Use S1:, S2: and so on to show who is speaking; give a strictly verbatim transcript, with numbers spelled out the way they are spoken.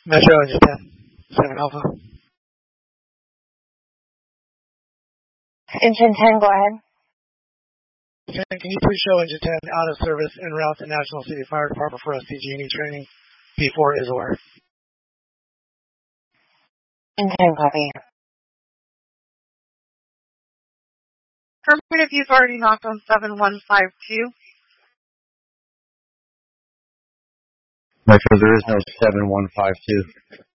S1: Metro Engine ten, seven Alpha.
S2: Engine ten, go ahead.
S1: ten, can you please show Engine ten out of service en route to National City Fire Department for S T G and E training? P four is aware.
S2: Engine ten, copy.
S3: Affirmative, you've already knocked on seven one five two.
S4: Metro, there is no seven one five two.